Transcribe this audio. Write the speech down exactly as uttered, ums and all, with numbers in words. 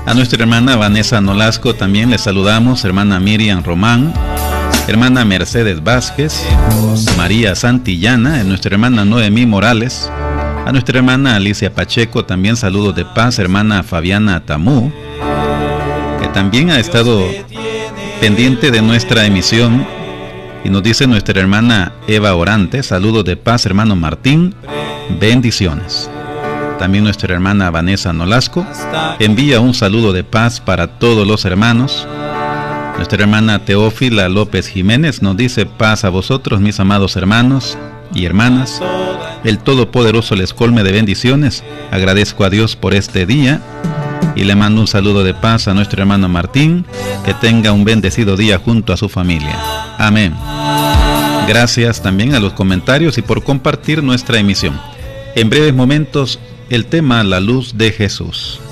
A nuestra hermana Vanessa Nolasco también le saludamos, hermana Miriam Román, hermana Mercedes Vázquez, María Santillana, nuestra hermana Noemí Morales, a nuestra hermana Alicia Pacheco también saludos de paz, hermana Fabiana Tamú, que también ha estado pendiente de nuestra emisión, y nos dice nuestra hermana Eva Orante, saludos de paz, hermano Martín, bendiciones. También nuestra hermana Vanessa Nolasco envía un saludo de paz para todos los hermanos. Nuestra hermana Teófila López Jiménez nos dice: paz a vosotros, mis amados hermanos y hermanas. El Todopoderoso les colme de bendiciones. Agradezco a Dios por este día y le mando un saludo de paz a nuestro hermano Martín. Que tenga un bendecido día junto a su familia. Amén. Gracias también a los comentarios y por compartir nuestra emisión. En breves momentos, el tema La luz de Jesús.